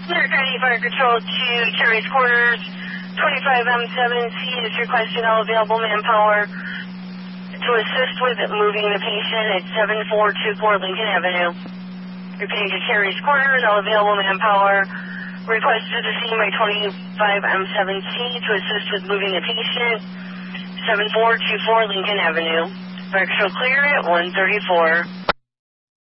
Center County Fire Control to Cherry's Quarters. 25M7C is requesting all available manpower to assist with moving the patient at 7424 Lincoln Avenue. Repeating to Cherry's Quarters, all available manpower requested to see my 25M7C to assist with moving the patient 7424 Lincoln Avenue. Fire Control clear at 134.